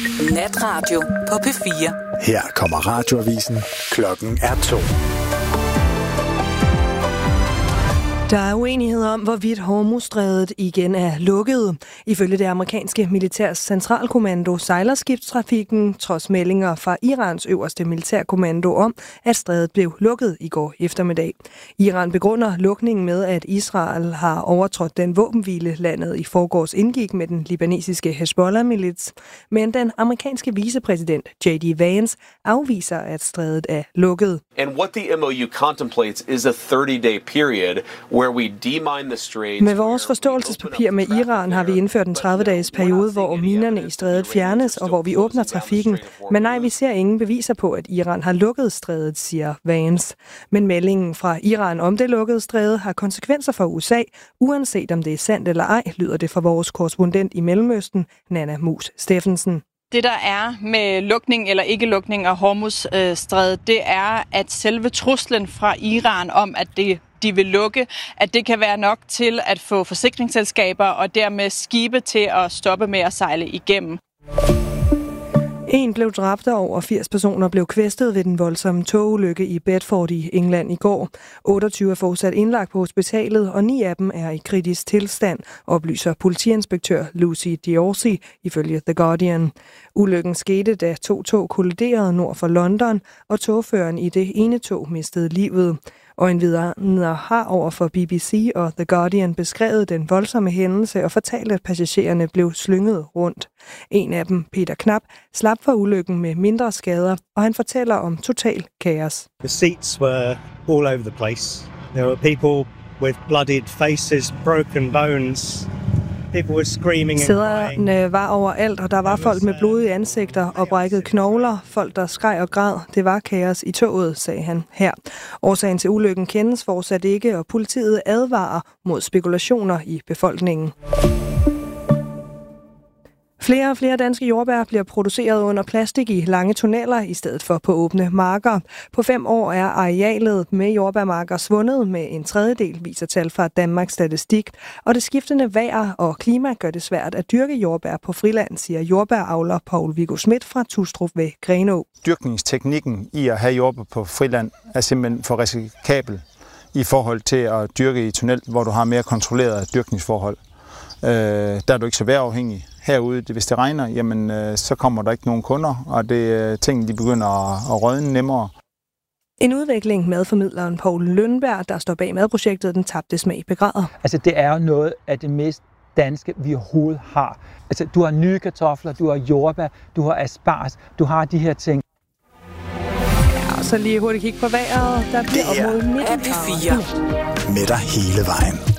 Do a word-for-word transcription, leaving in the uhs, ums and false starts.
Natradio på P fire. Her kommer radioavisen. Klokken er to. Der er uenighed om, hvorvidt Hormuzstrædet igen er lukket. Ifølge det amerikanske militærs centralkommando sejler skibstrafikken, trods meldinger fra Irans øverste militærkommando om, at strædet blev lukket i går eftermiddag. Iran begrunder lukningen med, at Israel har overtrådt den våbenhvile, landet i forgårs indgik med den libanesiske Hezbollah-milits. Men den amerikanske vicepræsident J D Vance afviser, at strædet er lukket. And what the M O U contemplates is a thirty-day period where we demine the straits. Med vores forståelsespapir med Iran har vi indført en tredive-dages periode, hvor minerne i strædet fjernes, og hvor vi åbner trafikken. Men nej, vi ser ingen beviser på, at Iran har lukket strædet, siger Vance. Men meldingen fra Iran om det lukkede stræde har konsekvenser for U S A, uanset om det er sandt eller ej, lyder det fra vores korrespondent i Mellemøsten, Nana Mus Steffensen. Det, der er med lukning eller ikke lukning af Hormuzstrædet, det er, at selve truslen fra Iran om, at det de vil lukke, at det kan være nok til at få forsikringsselskaber og dermed skibe til at stoppe med at sejle igennem. En blev dræbt, og over firs personer blev kvæstet ved den voldsomme togulykke i Bedford i England i går. otteogtyve er fortsat indlagt på hospitalet, og ni af dem er i kritisk tilstand, oplyser politiinspektør Lucy Diorsi ifølge The Guardian. Ulykken skete, da to tog kolliderede nord for London, og togføreren i det ene tog mistede livet. Og en videre har over for B B C og The Guardian beskrevet den voldsomme hændelse og fortalt, at passagererne blev slynget rundt. En af dem, Peter Knap, slap for ulykken med mindre skader, og han fortæller om total kaos. The seats were all over the place. There were people with bloodied faces, broken bones. Sæderne var overalt, og der var folk med blodige ansigter og brækkede knogler, folk der skreg og græd. Det var kaos i toget, sagde han her. Årsagen til ulykken kendes fortsat ikke, og politiet advarer mod spekulationer i befolkningen. Flere og flere danske jordbær bliver produceret under plastik i lange tunneller i stedet for på åbne marker. På fem år er arealet med jordbærmarker svundet med en tredjedel, viser tal fra Danmarks Statistik. Og det skiftende vejr og klima gør det svært at dyrke jordbær på friland, siger jordbæravler Poul Viggo Schmidt fra Tustrup ved Grenaa. Dyrkningsteknikken i at have jordbær på friland er simpelthen for risikabel i forhold til at dyrke i tunnel, hvor du har mere kontrollerede dyrkningsforhold. Øh, der er du ikke så vejrafhængig. Herude, hvis det regner, jamen, øh, så kommer der ikke nogen kunder, og det øh, ting, de begynder at, at rådne nemmere. En udvikling madformidleren Poul Lønberg, der står bag madprojektet Den Tabte Smag begræder. Altså, det er jo noget af det mest danske, vi overhovedet har. Altså, du har nye kartofler, du har jordbær, du har asparges, du har de her ting. Ja, og så lige hurtigt kigge på vejret. Der bliver op mod nitten grader. Med dig hele vejen.